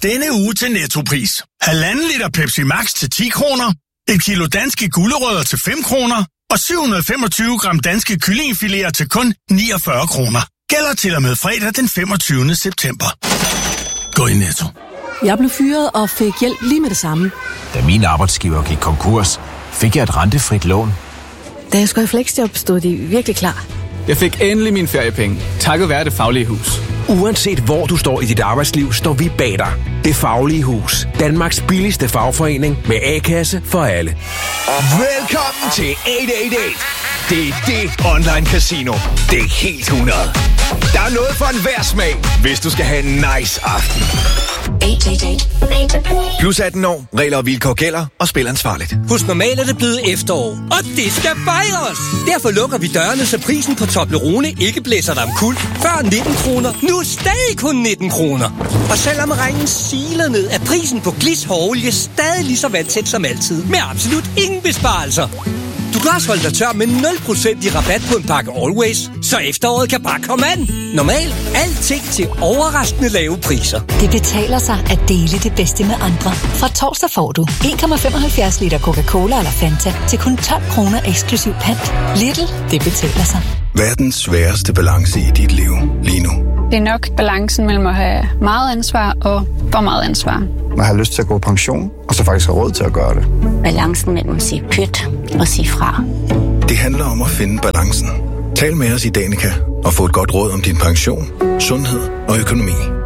denne uge til Nettopris. 1,5 liter Pepsi Max til 10 kroner, 1 kilo danske gulerødder til 5 kroner og 725 gram danske kyllingefiléer til kun 49 kroner. Gælder til og med fredag den 25. september. Gå i Netto. Jeg blev fyret og fik hjælp lige med det samme. Da min arbejdsgiver gik konkurs, fik jeg et rentefrit lån. Da jeg skulle i fleksjob, stod de virkelig klar. Jeg fik endelig mine feriepenge, takket være Det Faglige Hus. Uanset hvor du står i dit arbejdsliv, står vi bag dig. Det Faglige Hus. Danmarks billigste fagforening med A-kasse for alle. Velkommen til 888. Det er det online casino. Det er helt 100. Der er noget for enhver smag, hvis du skal have en nice aften. 888. Plus 18 år. Regler og vilkår gælder, og spil ansvarligt. Hos Normal er det blevet efterår, og det skal fejres! Derfor lukker vi dørene, så prisen på Toblerone ikke blæser dig omkuld. Før 19 kroner, nu stadig kun 19 kroner. Og selvom regnen siler ned, er prisen på Glis hårolie stadig lige så vandtæt som altid. Med absolut ingen besparelser. Du kan også holde dig tør med 0% i rabat på en pakke Always, så efteråret kan bare komme an. Normal. Alting til overraskende lave priser. Det betaler sig at dele det bedste med andre. Fra torsdag får du 1,75 liter Coca-Cola eller Fanta til kun 12 kroner eksklusiv pant. Lidl, det betaler sig. Hvad er den sværeste balance i dit liv lige nu? Det er nok balancen mellem at have meget ansvar og for meget ansvar. Man har lyst til at gå på pension, og så faktisk have råd til at gøre det. Balancen mellem at sige pyt og sige fra. Det handler om at finde balancen. Tal med os i Danica og få et godt råd om din pension, sundhed og økonomi.